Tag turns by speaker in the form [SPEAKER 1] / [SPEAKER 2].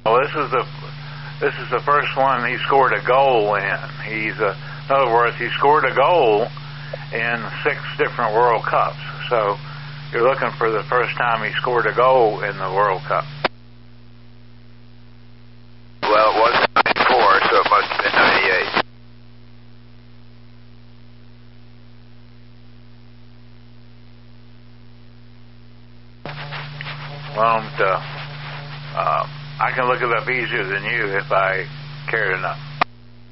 [SPEAKER 1] Well, this is the first one he scored a goal in. In other words, he scored a goal in 6 different World Cups. So you're looking for the first time he scored a goal in the World Cup.
[SPEAKER 2] Well, it was 94, so it must have been 98.
[SPEAKER 1] Well, I can look it up easier than you if I cared enough.